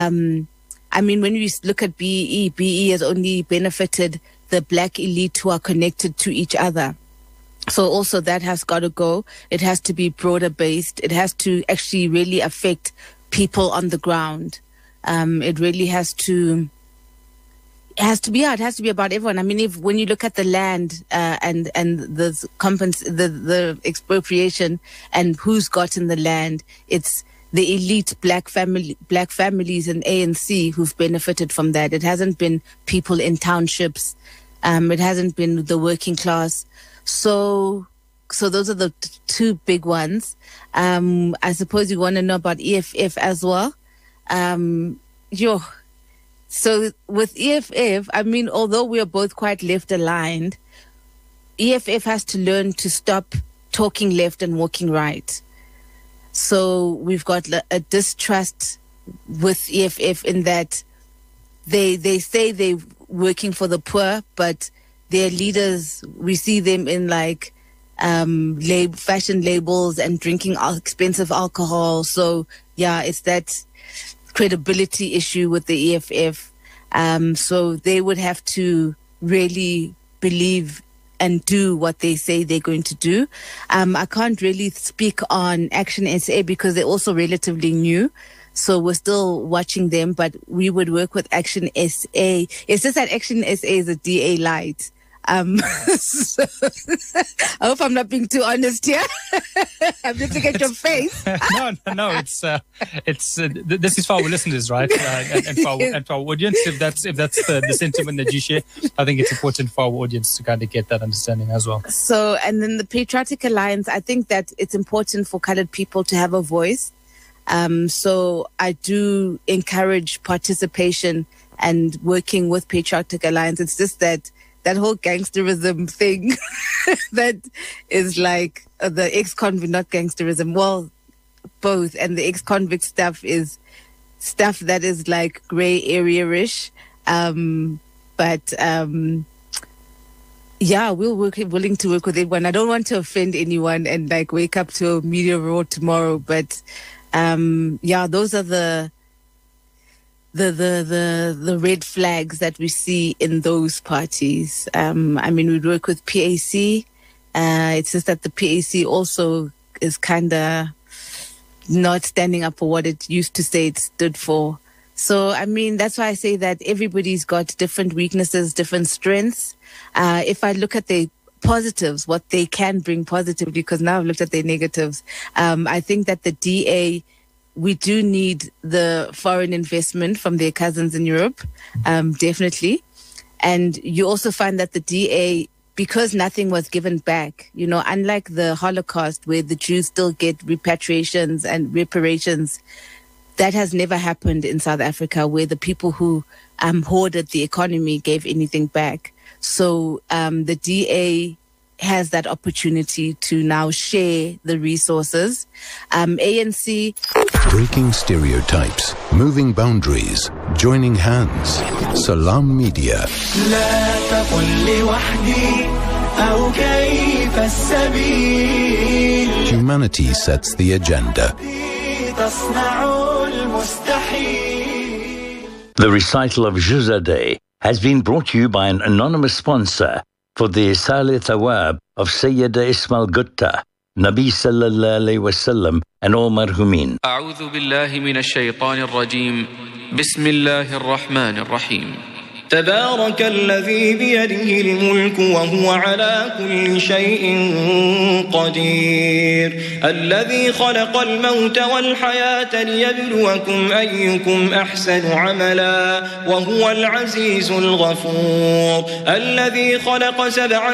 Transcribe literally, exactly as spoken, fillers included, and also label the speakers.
Speaker 1: Um, I mean, when you look at B E E, B E E has only benefited the black elite who are connected to each other. So also that has got to go. It has to be broader based. It has to actually really affect people on the ground. Um, it really has to, it has to be, yeah, it has to be about everyone. I mean, if when you look at the land uh, and and the compens- the the expropriation and who's gotten the land, it's the elite black family, black families and A N C who've benefited from that. It hasn't been people in townships. Um, it hasn't been the working class. So, so those are the t- two big ones. Um, I suppose you want to know about E F F as well. Um, yo, so with E F F, I mean, although we are both quite left aligned, E F F has to learn to stop talking left and walking right. So we've got a distrust with E F F in that they they say they're working for the poor, but their leaders, we see them in like um, lab- fashion labels and drinking al- expensive alcohol. So yeah, it's that credibility issue with the E F F. Um, so they would have to really believe and do what they say they're going to do. Um, I can't really speak on Action S A because they're also relatively new. So we're still watching them, but we would work with Action S A. It's just that Action S A is a D A light. Um, so I hope I'm not being too honest here. I'm looking at your face.
Speaker 2: no, no, no. It's uh, it's uh, th- this is for our listeners, right? Uh, and, and, for our, and for our audience, if that's if that's the, the sentiment that you share, I think it's important for our audience to kind of get that understanding as well.
Speaker 1: So, and then the Patriotic Alliance, I think that it's important for colored people to have a voice. Um, so I do encourage participation and working with Patriotic Alliance. It's just that that whole gangsterism thing that is like uh, the ex-convict, not gangsterism, well, both. And the ex-convict stuff is stuff that is like gray area-ish. Um, but um, yeah, we'll work, willing to work with everyone. I don't want to offend anyone and like wake up to a media roar tomorrow. But um, yeah, those are the The, the the the red flags that we see in those parties. Um, I mean, we work with P A C. Uh, it's just that the P A C also is kind of not standing up for what it used to say it stood for. So, I mean, that's why I say that everybody's got different weaknesses, different strengths. Uh, if I look at the positives, what they can bring positively, because now I've looked at their negatives, um, I think that the D A, we do need the foreign investment from their cousins in Europe, um, definitely. And you also find that the D A, because nothing was given back, you know, unlike the Holocaust where the Jews still get repatriations and reparations, that has never happened in South Africa where the people who um, hoarded the economy gave anything back. So um, the D A has that opportunity to now share the resources. Um, A N C...
Speaker 3: Breaking stereotypes, moving boundaries, joining hands. Salam Media. Humanity sets the agenda.
Speaker 4: The recital of Juzadeh has been brought to you by an anonymous sponsor for the Salih Thawab of Sayyida Ismail Gutta, Nabi sallallahu alayhi wa sallam, and all marhumin.
Speaker 5: أعوذ بالله من الشيطان الرجيم بسم الله الرحمن الرحيم تبارك الذي بيده الملك وهو على كل شيء قدير الذي خلق الموت والحياة ليبلوكم أيكم أحسن عملا وهو العزيز الغفور الذي خلق سبع